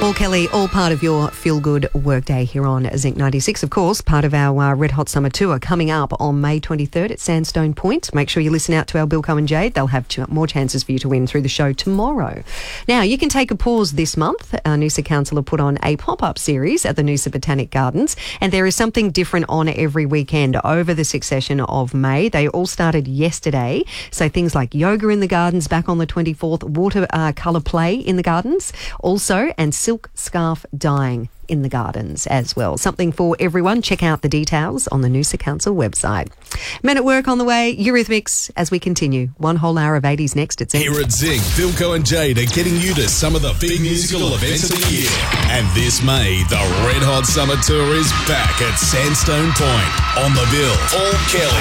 Paul Kelly, all part of your feel-good workday here on Zinc 96. Of course, part of our Red Hot Summer Tour coming up on May 23rd at Sandstone Point. Make sure you listen out to our Bilko and Jade. They'll have more chances for you to win through the show tomorrow. Now, you can take a pause this month. Our Noosa Council have put on a pop-up series at the Noosa Botanic Gardens, and there is something different on every weekend over the succession of May. They all started yesterday, so things like yoga in the gardens back on the 24th, watercolour play in the gardens also, and silk scarf dyeing in the gardens as well. Something for everyone. Check out the details on the Noosa Council website. Men at Work on the way, Eurythmics as we continue. One whole hour of 80s next at Zinc. Here at Zinc, Bilko and Jade are getting you to some of the big musical events of the year. And this May, the Red Hot Summer Tour is back at Sandstone Point. On the bill, Paul Kelly.